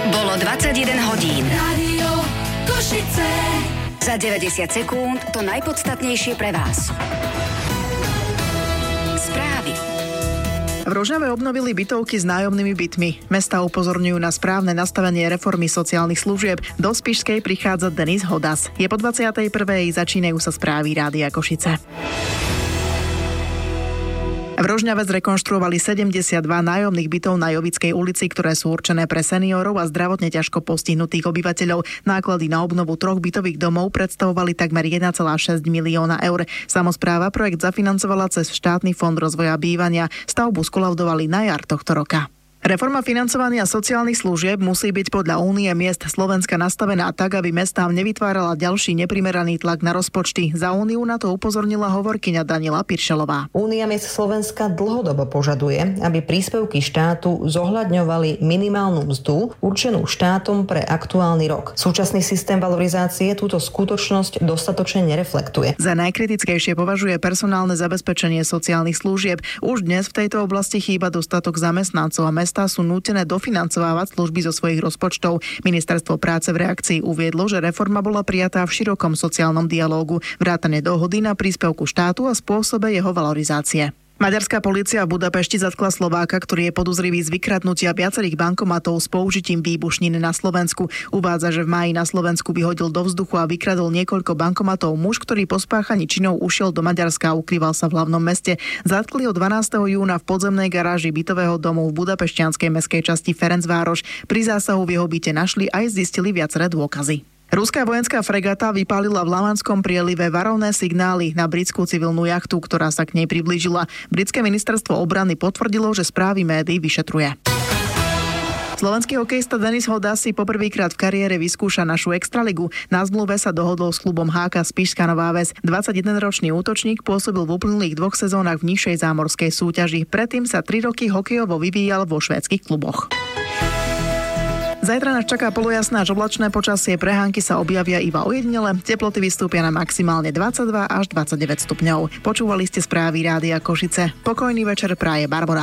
Bolo 21 hodín. Rádio Košice. Za 90 sekúnd to najpodstatnejšie pre vás. Správy. V Rožňave obnovili bytovky s nájomnými bytmi. Mestá upozorňujú na správne nastavenie reformy sociálnych služieb. Do Spišskej prichádza Denis Hodas. Je po 21. Začínajú sa správy Rádia Košice. V Rožňave zrekonštruovali 72 nájomných bytov na Jovickej ulici, ktoré sú určené pre seniorov a zdravotne ťažko postihnutých obyvateľov. Náklady na obnovu 3 bytových domov predstavovali takmer 1,6 milióna eur. Samospráva projekt zafinancovala cez štátny fond rozvoja bývania. Stavbu skolaudovali na jar tohto roka. Reforma financovania sociálnych služieb musí byť podľa Únie miest Slovenska nastavená tak, aby mestám nevytvárala ďalší neprimeraný tlak na rozpočty. Za Úniu na to upozornila hovorkyňa Daniela Piršelová. Únia miest Slovenska dlhodobo požaduje, aby príspevky štátu zohľadňovali minimálnu mzdu určenú štátom pre aktuálny rok. Súčasný systém valorizácie túto skutočnosť dostatočne nereflektuje. Za najkritickejšie považuje personálne zabezpečenie sociálnych služieb. Už dnes v tejto oblasti chýba dostatok zamestnancov a mestá sú nútené dofinancovávať služby zo svojich rozpočtov. Ministerstvo práce v reakcii uviedlo, že reforma bola prijatá v širokom sociálnom dialógu, vrátane dohody na príspevku štátu a spôsobe jeho valorizácie. Maďarská polícia v Budapešti zatkla Slováka, ktorý je podozrivý z vykradnutia viacerých bankomatov s použitím výbušnín na Slovensku. Uvádza, že v máji na Slovensku vyhodil do vzduchu a vykradol niekoľko bankomatov muž, ktorý po spáchaní činov ušiel do Maďarska a ukrýval sa v hlavnom meste. Zatkli ho 12. júna v podzemnej garáži bytového domu v budapešťanskej mestskej časti Ferencvároš. Pri zásahu v jeho byte našli aj zistili viaceré dôkazy. Ruská vojenská fregata vypálila v Lamanskom prielive varovné signály na britskú civilnú jachtu, ktorá sa k nej priblížila. Britské ministerstvo obrany potvrdilo, že správy médií vyšetruje. Slovenský hokejista Denis Hodas si poprvýkrát v kariére vyskúša našu extraligu. Na zmluve sa dohodol s klubom HK Spišská Nová Ves. 21-ročný útočník pôsobil v uplynulých 2 sezónach v nižšej zámorskej súťaži. Predtým sa 3 roky hokejovo vyvíjal vo švédskych kluboch. Zajtra nás čaká polojasné až oblačné počasie, prehánky sa objavia iba ojedinele, teploty vystúpia na maximálne 22 až 29 stupňov. Počúvali ste správy Rádia Košice. Pokojný večer praje Barbora.